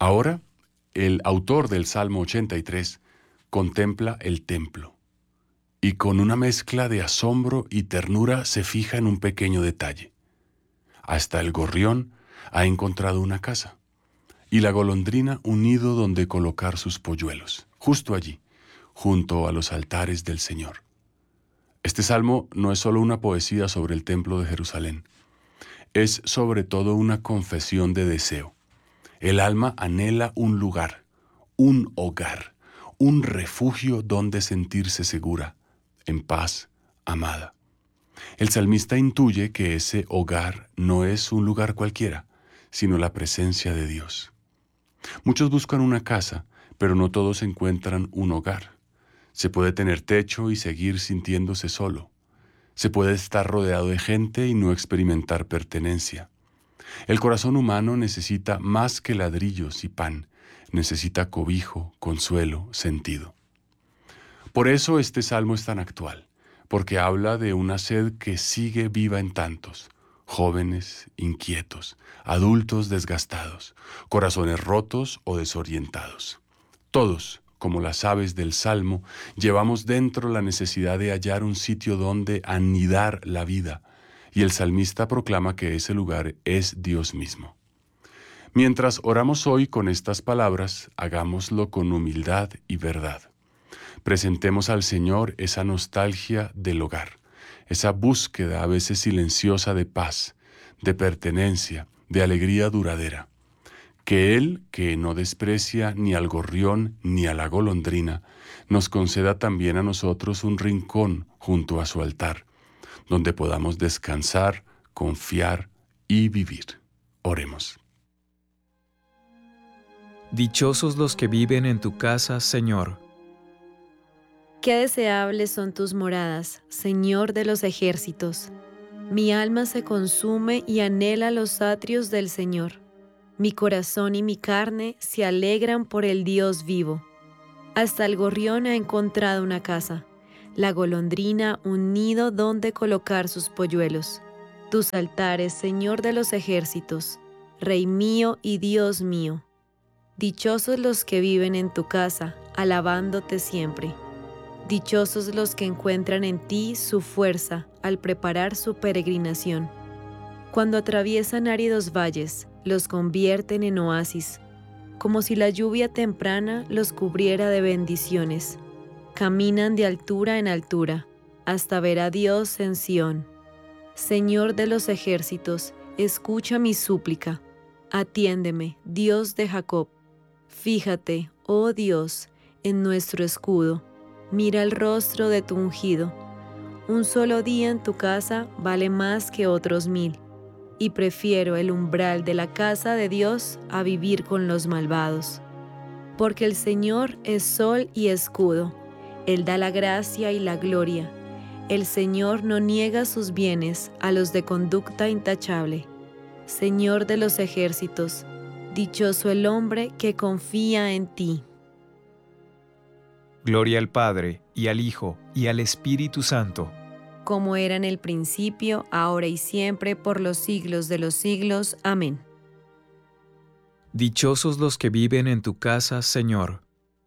Ahora, el autor del Salmo 83 contempla el templo y con una mezcla de asombro y ternura se fija en un pequeño detalle. Hasta el gorrión ha encontrado una casa y la golondrina un nido donde colocar sus polluelos, justo allí, junto a los altares del Señor. Este salmo no es solo una poesía sobre el templo de Jerusalén, es sobre todo una confesión de deseo. El alma anhela un lugar, un hogar, un refugio donde sentirse segura, en paz, amada. El salmista intuye que ese hogar no es un lugar cualquiera, sino la presencia de Dios. Muchos buscan una casa, pero no todos encuentran un hogar. Se puede tener techo y seguir sintiéndose solo. Se puede estar rodeado de gente y no experimentar pertenencia. El corazón humano necesita más que ladrillos y pan, necesita cobijo, consuelo, sentido. Por eso este salmo es tan actual, porque habla de una sed que sigue viva en tantos, jóvenes inquietos, adultos desgastados, corazones rotos o desorientados. Todos, como las aves del salmo, llevamos dentro la necesidad de hallar un sitio donde anidar la vida, y el salmista proclama que ese lugar es Dios mismo. Mientras oramos hoy con estas palabras, hagámoslo con humildad y verdad. Presentemos al Señor esa nostalgia del hogar, esa búsqueda a veces silenciosa de paz, de pertenencia, de alegría duradera. Que Él, que no desprecia ni al gorrión ni a la golondrina, nos conceda también a nosotros un rincón junto a su altar, donde podamos descansar, confiar y vivir. Oremos. Dichosos los que viven en tu casa, Señor. Qué deseables son tus moradas, Señor de los ejércitos. Mi alma se consume y anhela los atrios del Señor. Mi corazón y mi carne se alegran por el Dios vivo. Hasta el gorrión ha encontrado una casa, la golondrina un nido donde colocar sus polluelos. Tus altares, Señor de los ejércitos, Rey mío y Dios mío. Dichosos los que viven en tu casa, alabándote siempre. Dichosos los que encuentran en ti su fuerza al preparar su peregrinación. Cuando atraviesan áridos valles, los convierten en oasis, como si la lluvia temprana los cubriera de bendiciones. Caminan de altura en altura, hasta ver a Dios en Sión. Señor de los ejércitos, escucha mi súplica. Atiéndeme, Dios de Jacob. Fíjate, oh Dios, en nuestro escudo. Mira el rostro de tu ungido. Un solo día en tu casa vale más que otros 1000, y prefiero el umbral de la casa de Dios a vivir con los malvados. Porque el Señor es sol y escudo, Él da la gracia y la gloria. El Señor no niega sus bienes a los de conducta intachable. Señor de los ejércitos, dichoso el hombre que confía en ti. Gloria al Padre, y al Hijo, y al Espíritu Santo. Como era en el principio, ahora y siempre, por los siglos de los siglos. Amén. Dichosos los que viven en tu casa, Señor.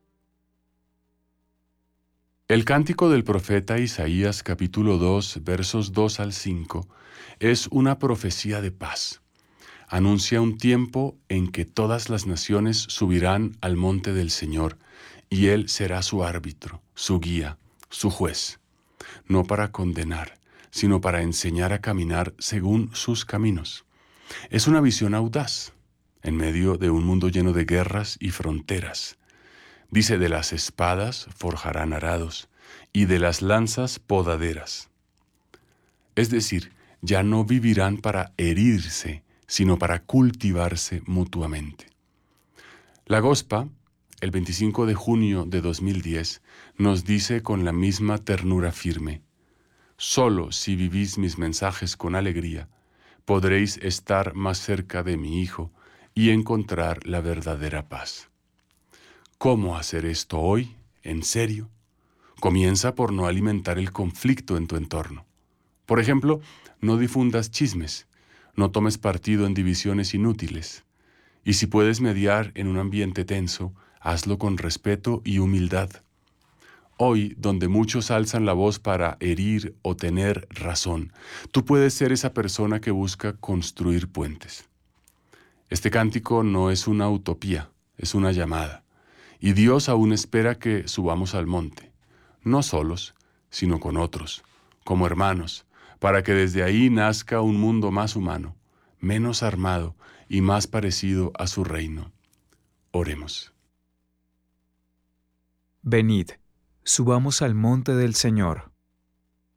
El cántico del profeta Isaías capítulo 2, versos 2 al 5, es una profecía de paz. Anuncia un tiempo en que todas las naciones subirán al monte del Señor, y Él será su árbitro, su guía, su juez, no para condenar, sino para enseñar a caminar según sus caminos. Es una visión audaz, en medio de un mundo lleno de guerras y fronteras. Dice, de las espadas forjarán arados, y de las lanzas podaderas. Es decir, ya no vivirán para herirse, sino para cultivarse mutuamente. La Gospa, el 25 de junio de 2010, nos dice con la misma ternura firme: solo si vivís mis mensajes con alegría, podréis estar más cerca de mi Hijo y encontrar la verdadera paz. ¿Cómo hacer esto hoy? ¿En serio? Comienza por no alimentar el conflicto en tu entorno. Por ejemplo, no difundas chismes, no tomes partido en divisiones inútiles, Y si puedes mediar en un ambiente tenso, hazlo con respeto y humildad. Hoy, donde muchos alzan la voz para herir o tener razón, tú puedes ser esa persona que busca construir puentes. Este cántico no es una utopía, es una llamada. Y Dios aún espera que subamos al monte, no solos, sino con otros, como hermanos, para que desde ahí nazca un mundo más humano, menos armado y más parecido a su reino. Oremos. Venid, subamos al monte del Señor.